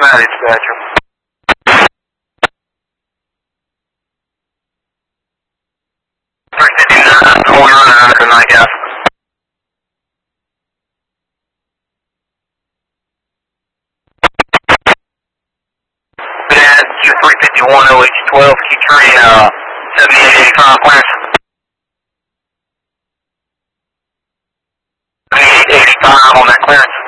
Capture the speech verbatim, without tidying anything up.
Cincinnati dispatcher. three fifty-nine, going on under tonight, guys. Q three fifty-one O H twelve, Q three, uh, seventy-eight eighty-five clearance. seventy-eight eighty-five on that clearance.